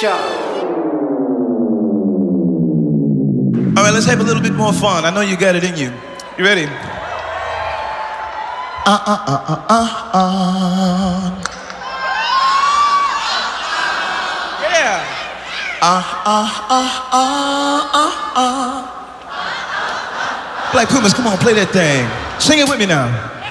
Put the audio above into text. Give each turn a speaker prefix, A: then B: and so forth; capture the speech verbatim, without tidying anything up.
A: Show.
B: All right, let's have a little bit more fun. I know you got it in you. You ready? Uh, uh, uh, uh, uh, uh. Yeah. Uh, uh, uh, uh, uh, uh. Black Pumas, come on, play that thing. Sing it with me now.